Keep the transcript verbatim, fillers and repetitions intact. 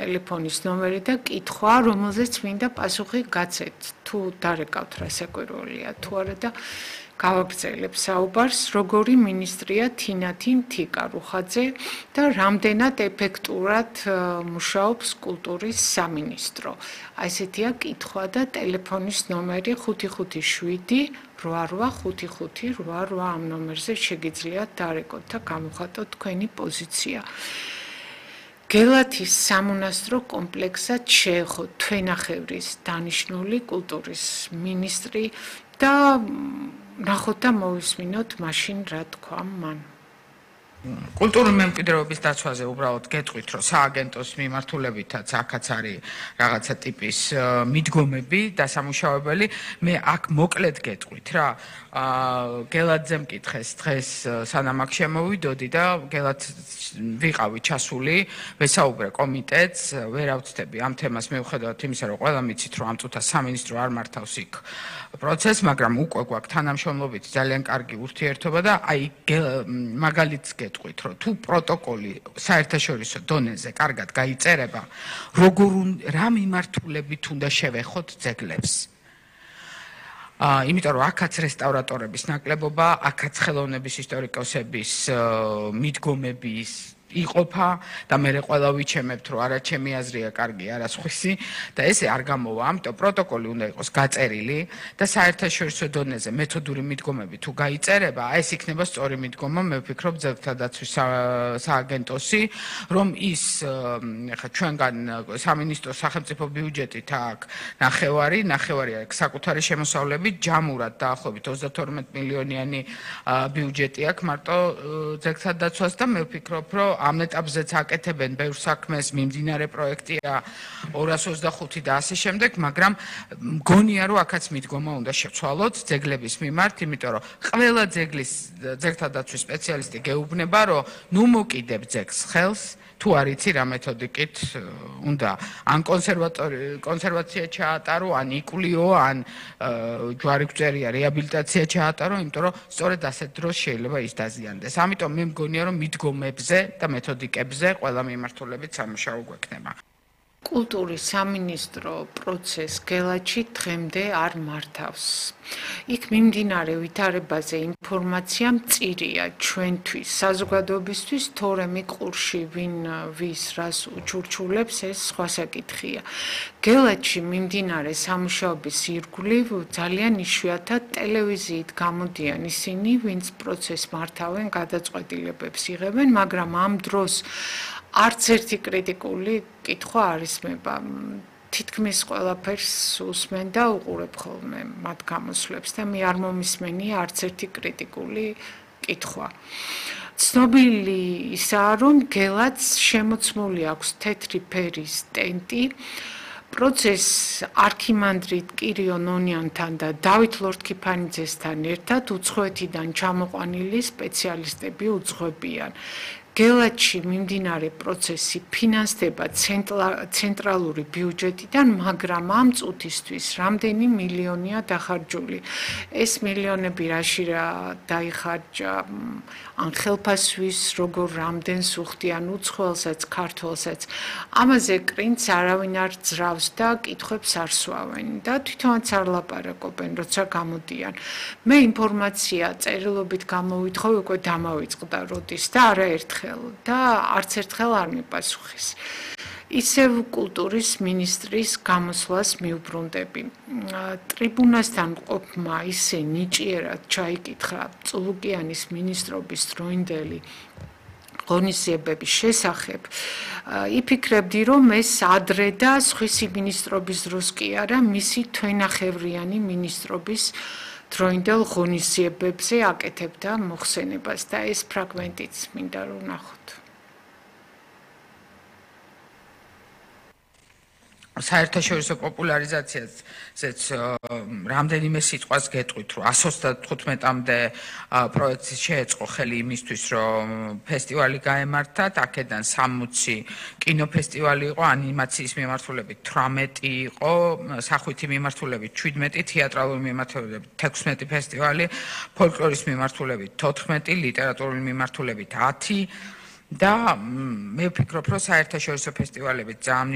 ტელეფონის ნომერი და კითხვა, რომელზეც მინდა პასუხი გაცეთ, თუ დარეკავთ რა საკვირველია, თუ არა და გავაგრძელებ საუბარს, როგორი მინისტრია თინათი მთიკა რუხაძე და რამდენად ეფექტურად მუშაობს კულტურის სამინისტრო. აი ესეთია კითხვა და ტელეფონის ნომერი ხუთი ხუთი შვიდი რვა რვა ხუთი ხუთი რვა რვა ამ ნომერზე შეგიძლიათ დარეკოთ და გამოხატოთ თქვენი პოზიცია. გელათის სამონასტრო კომპლექსად შეეხოთ თვენახევრის დანიშნული კულტურის მინისტრი და ნახოთ და მოვისმინოთ მაშინ რა თქვა მან. კულტურული მემკვიდრეობის დაცვაზე უბრალოდ გეტყვით, რომ სააგენტოს მიმართულებითაც აქაც არის რაღაცა ტიპის მიდგომები დასამუშავებელი. მე აქ მოკლედ გეტყვით რა, გელათზე მკითხეს დღეს სანამ აქ შემოვიდოდი და გელათ ვიყავი ჩასული, ვესაუბრე კომიტეტს, ვერ ავწდები ამ თემას მიუხედავად იმისა, რომ ყველა მიცით, რომ ამ წუთას სამინისტრო არ მართავს იქ პროცესს, მაგრამ უკვე გვაქვს თანამშრომლობით ძალიან კარგი ურთიერთობა და აი მაგალითს გეტყვით, რომ თუ პროტოკოლი საერთაშორისო დონეზე კარგად გაიწერება, როგორ რა მიმართულებით უნდა შევეხოთ ძეგლებს. იმიტომ რომ აქაც რესტავრატორების ნაკლებობა, აქაც ხელოვნების ისტორიკოსების მიდგომების იყოფა და მე ყველა ვიჩემებთ, რომ არა ჩემი აზრია კარგი, არა სხვისი და ესე არ გამოვა. ამიტომ პროტოკოლი უნდა იყოს გაწერილი და საერთაშორისო დონეზე მეთოდური მიდგომები თუ გაიწერება, ეს იქნება სწორი მიდგომა, მე ვფიქრობ ძეგლთა დაცვის სააგენტოსი, რომ ის ხა ჩვენგან სამინისტროს სახელმწიფო ბიუჯეტით აქ ნახევარი, ნახევარი აქ საკუთარი შემოსავლებით ჯამურად დაახლოებით ოცდათორმეტ მილიონიანი ბიუჯეტი აქვს მარტო ძეგლთა დაცვას და მე ვფიქრობ, რომ ამ ეტაპზეც აკეთებენ ბევრ საქმეს, მიმდინარე პროექტია ორას ოცდახუთი და ასე შემდეგ, მაგრამ მგონია რომ აქაც მიდგომა უნდა შევცვალოთ ძეგლების მიმართ, იმიტომ რომ ყველა ძეგლის ძეგლთა დაცვის სპეციალისტი გეუბნება, რომ ნუ მოკიდებ ძეგლს ხელს, თუ არ იცი რა მეთოდიკით უნდა ან კონსერვაცია ჩაატარო, ან იკვლიო, ან ჯვარიგვწერია რეაბილიტაცია ჩაატარო, იმიტომ რომ სწორედ ასეთ დროს შეიძლება ის დაზიანდეს. ამიტომ მე მგონია რომ მიდგომებზე და მეთოდიკებზე ყველა მიმართულებით სამუშაო გვექნება. კულტურის სამინისტრო პროცესს გელათში დღემდე არ მართავს. იქ მიმდინარე ვითარებაზე ინფორმაცია მწირია ჩვენთვის, საზოგადოებისთვის, თორემ ყურში ვინ ვის რას უჩურჩულებს, ეს სხვა საკითხია. გელათში მიმდინარე სამუშაოების ირგვლივ ძალიან იშვიათად ტელევიზიით გამოდიან ისინი, ვინც პროცესს მართავენ, გადაწყვეტილებებს იღებენ, მაგრამ ამ დროს არც ერთი კრიტიკული კითხვა არ ისმება. თითქმის ყველაფერს უსმენ და უყურებ ხოლმე მათ გამოსვლებს და მე არ მომისმენია არც ერთი კრიტიკული კითხვა. ცნობილი ისაა, რომ გელათს შემოცმული აქვს თეთრი ფერის ტენტი. პროცესს არქიმანდრიტ კირიო ნონიანთან და დავით ლორთქიფანიძესთან ერთად უცხოეთიდან ჩამოყვანილი სპეციალისტები უძღვებიან. გელათში მიმდინარე პროცესი ფინანსდება ცენტრალური ბიუჯეტიდან, მაგრამ ამ წუთისთვის რამდენი მილიონია დახარჯული. ეს მილიონები რაში რა დაიხარჯა, ან ხელფასვის როგორ რამდენს უხდიან უცხოელსაც, ქართველსაც. ამაზე კრინც არავინ არ ძრავს და კითხვებს არ სვავენ და თვითონაც არ ლაპარაკობენ, როცა გამოდიან. მე ინფორმაცია წერილობით გამოვითხო, უკვე დამავიწყდა როდის და არაერთხელ და არც ერთხელ არ მიპასუხეს. ისევ კულტურის მინისტრის გამოსვლას მიუბრუნდები. ტრიბუნასთან ყოფმა ისე ნიჭიერად ჩაიკითხა წულუკიანის მინისტრობის დროინდელი ღონისძიებების შესახებ, იფიქრებდი, რომ ეს ადრე და სხვისი მინისტრობის დროს კი არა, მისი თვენახევრიანი მინისტრობის დროინდელ ღონისძიებებზე აკეთებდა მოხსენებას და ეს ფრაგმენტიც მინდა რომ ნახოთ. საერთაშორისო პოპულარიზაციაზეც რამდენიმე სიტყვას გეტყვით, რომ εκατს ოცდათხუთმეტამდე პროექტს შეეწყო ხელი იმისთვის, რომ ფესტივალი გაემართათ, აქედან სამოცი კინოფესტივალი იყო, ანიმაციის მიმართულებით თვრამეტი იყო, სახვითი მიმართულებით შვიდმეტი, თეატრალური მიმართულებით თექვსმეტი ფესტივალი, ფოლკლორის მიმართულებით თოთხმეტი, ლიტერატურული მიმართულებით ათი და მე ვფიქრობ, რომ საერთაშორისო ფესტივალებით ძალიან